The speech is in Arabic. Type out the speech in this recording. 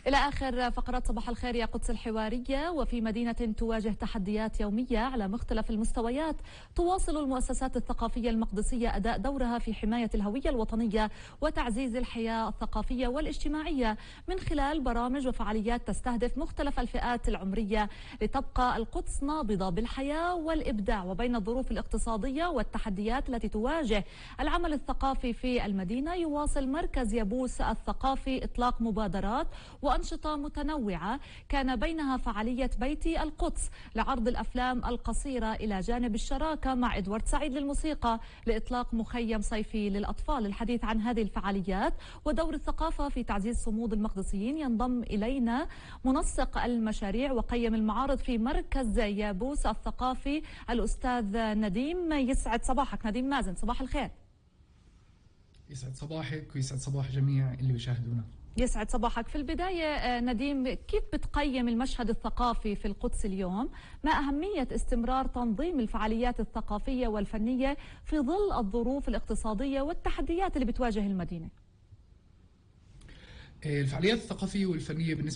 إلى آخر فقرات صباح الخير يا قدس الحوارية. وفي مدينة تواجه تحديات يومية على مختلف المستويات، تواصل المؤسسات الثقافية المقدسية أداء دورها في حماية الهوية الوطنية وتعزيز الحياة الثقافية والاجتماعية من خلال برامج وفعاليات تستهدف مختلف الفئات العمرية، لتبقى القدس نابضة بالحياة والإبداع. وبين الظروف الاقتصادية والتحديات التي تواجه العمل الثقافي في المدينة، يواصل مركز يابوس الثقافي إطلاق مبادرات وأنشطة متنوعة، كان بينها فعالية بيتي القدس لعرض الأفلام القصيرة، إلى جانب الشراكة مع إدوارد سعيد للموسيقى لإطلاق مخيم صيفي للأطفال. الحديث عن هذه الفعاليات ودور الثقافة في تعزيز صمود المقدسيين، ينضم إلينا منسق المشاريع وقيم المعارض في مركز يابوس الثقافي الأستاذ نديم. يسعد صباحك نديم مازن، صباح الخير. يسعد صباحك ويسعد صباح جميع اللي بيشاهدونا. يسعد صباحك. في البداية نديم، كيف بتقيم المشهد الثقافي في القدس اليوم؟ ما أهمية استمرار تنظيم الفعاليات الثقافية والفنية في ظل الظروف الاقتصادية والتحديات اللي بتواجه المدينة؟ الفعاليات الثقافية والفنية بالنسبة